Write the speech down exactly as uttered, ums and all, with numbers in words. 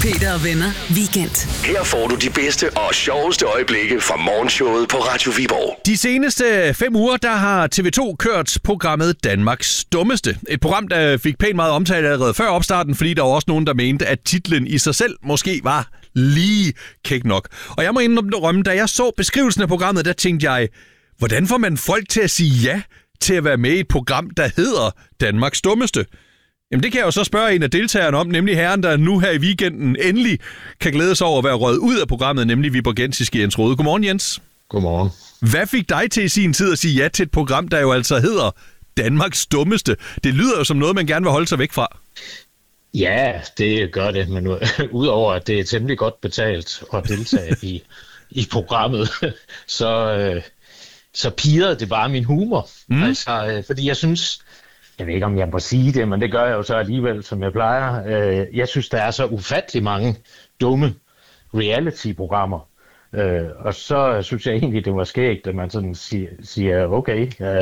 Peter og Venner Weekend. Her får du de bedste og sjoveste øjeblikke fra morgenshowet på Radio Viborg. De seneste fem uger, der har T V to kørt programmet Danmarks Dummeste. Et program, der fik pænt meget omtale allerede før opstarten, fordi der var også nogen, der mente, at titlen i sig selv måske var lige kæk nok. Og jeg må indrømme, da jeg så beskrivelsen af programmet, der tænkte jeg, hvordan får man folk til at sige ja til at være med i et program, der hedder Danmarks Dummeste? Jamen det kan jeg jo så spørge en af deltagerne om, nemlig herren, der nu her i weekenden endelig kan glæde sig over at være røget ud af programmet, nemlig viborgensiske Jens Rode. Godmorgen, Jens. Godmorgen. Hvad fik dig til i sin tid at sige ja til et program, der jo altså hedder Danmarks Dummeste? Det lyder jo som noget, man gerne vil holde sig væk fra. Ja, det gør det, men udover at det er temmelig godt betalt at deltage i, i programmet, så, øh, så pirrede det bare min humor. Mm. Altså, øh, fordi jeg synes, jeg ved ikke om jeg må sige det, men det gør jeg jo så alligevel, som jeg plejer. Øh, jeg synes, der er så ufattelig mange dumme reality-programmer. Øh, og så synes jeg egentlig, det var skægt, at man sådan siger, siger okay,